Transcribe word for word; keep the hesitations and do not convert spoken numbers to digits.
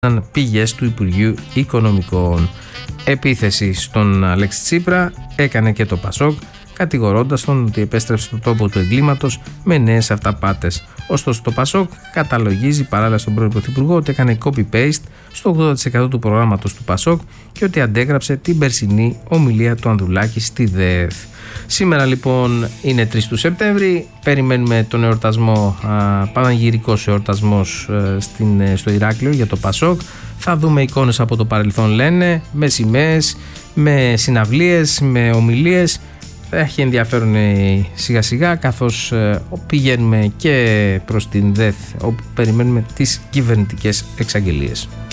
πηγές του Υπουργείου Οικονομικών. Επίθεση στον Αλέξη Τσίπρα έκανε και το Πασόκ, κατηγορώντας τον ότι επέστρεψε στον τόπο του εγκλήματος με νέες αυταπάτες. Ωστόσο, το Πασόκ καταλογίζει παράλληλα στον πρώην Πρωθυπουργό ότι έκανε copy-paste στο ογδόντα τοις εκατό του προγράμματος του Πασόκ και ότι αντέγραψε την περσινή ομιλία του Ανδρουλάκη στη ΔΕΘ. Σήμερα λοιπόν είναι τρεις του Σεπτέμβρη, περιμένουμε τον εορτασμό, α, παναγυρικός εορτασμός α, στην, στο Ηράκλειο για το Πασόκ. Θα δούμε εικόνες από το παρελθόν, λένε, με σημαίες, με συναυλίες, με ομιλίες. Θα έχει ενδιαφέρον σιγά σιγά, καθώς ε, πηγαίνουμε και προς την ΔΕΘ, όπου περιμένουμε τις κυβερνητικές εξαγγελίες.